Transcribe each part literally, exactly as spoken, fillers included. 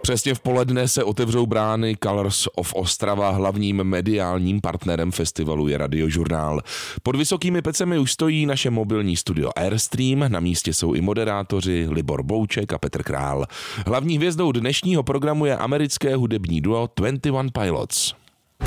Přesně v poledne se otevřou brány Colors of Ostrava, hlavním mediálním partnerem festivalu je Radiožurnál. Pod Vysokými Pecemi už stojí naše mobilní studio Airstream, na místě jsou i moderátoři Libor Bouček a Petr Král. Hlavní hvězdou dnešního programu je americké hudební duo Twenty One Pilots.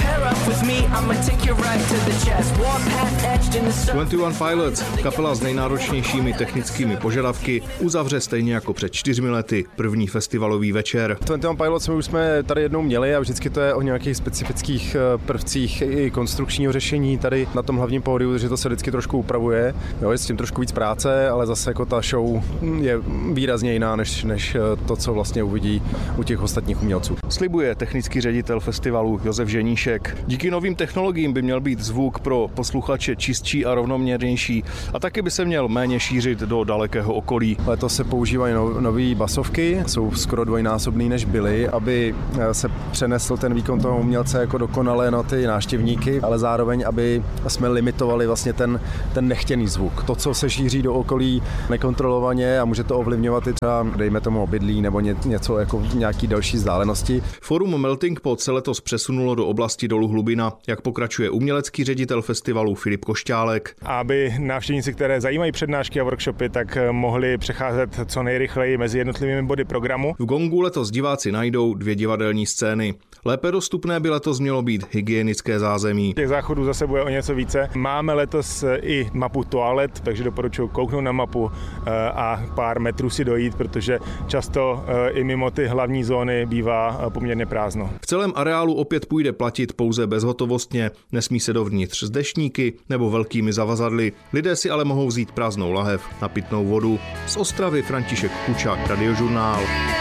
Twenty One Pilots, kapela s nejnáročnějšími technickými požadavky, uzavře stejně jako před čtyřmi lety první festivalový večer. Twenty One Pilots my už jsme tady jednou měli a vždycky to je o nějakých specifických prvcích i konstrukčního řešení tady na tom hlavním pódiu, že to se vždycky trošku upravuje. Jo, je s tím trošku víc práce, ale zase jako ta show je výrazně jiná než, než to, co vlastně uvidí u těch ostatních umělců. Slibuje technický ředitel festivalu Josef Ženíšek. Díky novým technologiím by měl být zvuk pro posluchače čistší a rovnoměrnější a taky by se měl méně šířit do dalekého okolí. Letos se používají no, nové basovky, jsou skoro dvojnásobný než byly, aby se přenesl ten výkon toho umělce jako dokonale na ty návštěvníky, ale zároveň, aby jsme limitovali vlastně ten, ten nechtěný zvuk. To, co se šíří do okolí nekontrolovaně a může to ovlivňovat i třeba, dejme tomu obydlí nebo ně, něco jako nějaký další vzdálenosti. Forum Melting Pot se letos přesunulo do oblasti Dolu Hlubina, jak pokračuje umělecký ředitel festivalu Filip Košťálek. Aby návštěvníci, které zajímají přednášky a workshopy, tak mohli přecházet co nejrychleji mezi jednotlivými body programu. V Gongu letos diváci najdou dvě divadelní scény. Lépe dostupné by letos mělo být hygienické zázemí. Těch záchodů zase bude o něco více. Máme letos i mapu toalet, takže doporučuji kouknout na mapu a pár metrů si dojít, protože často i mimo ty hlavní zóny bývá poměrně prázdno. V celém areálu opět půjde platit pouze bezhotovostně, nesmí se dovnitř s deštníky nebo velkými zavazadly. Lidé si ale mohou vzít prázdnou lahev na pitnou vodu. Z Ostravy František Kučák, Radiožurnál.